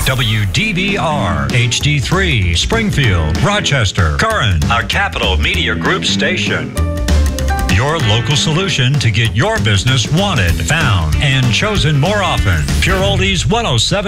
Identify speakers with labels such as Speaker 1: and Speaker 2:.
Speaker 1: WDBR, HD3, Springfield, Rochester, Curran, a Capital Media Group station. Your local solution to get your business wanted, found, and chosen more often. Pure Oldies 107.